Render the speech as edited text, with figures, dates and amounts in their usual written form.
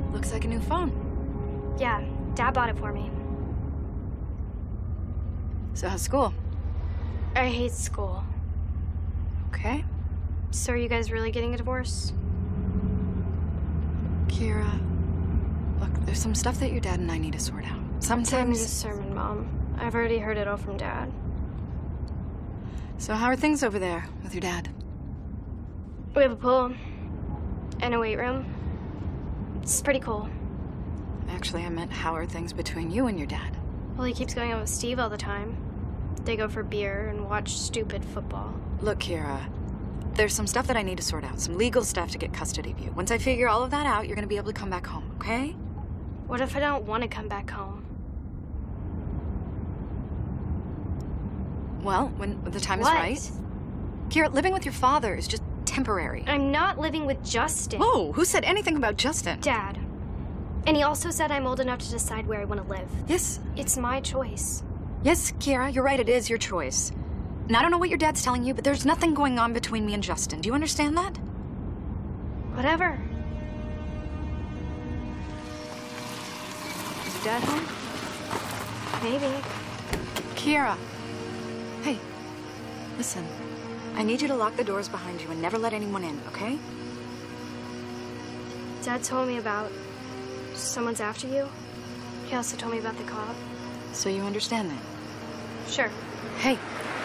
Looks like a new phone. Yeah, Dad bought it for me. So how's school? I hate school. Okay. So are you guys really getting a divorce? Kira, look, there's some stuff that your dad and I need to sort out. Time me a Sometimes... sermon, Mom. I've already heard it all from Dad. So how are things over there with your dad? We have a pool and a weight room. It's pretty cool. Actually, I meant how are things between you and your dad? Well, he keeps going out with Steve all the time. They go for beer and watch stupid football. Look, Kira, there's some stuff that I need to sort out, some legal stuff to get custody of you. Once I figure all of that out, you're gonna be able to come back home, okay? What if I don't want to come back home? Well, when the time is What? right. Kira, living with your father is just temporary. I'm not living with Justin. Whoa, who said anything about Justin? Dad. And he also said I'm old enough to decide where I want to live. Yes. It's my choice. Yes, Kira, you're right, it is your choice. And I don't know what your dad's telling you, but there's nothing going on between me and Justin. Do you understand that? Whatever. Is your dad home? Maybe. Kira. Hey, listen. I need you to lock the doors behind you and never let anyone in, okay? Dad told me about someone's after you. He also told me about the cop. So you understand that? Sure. Hey,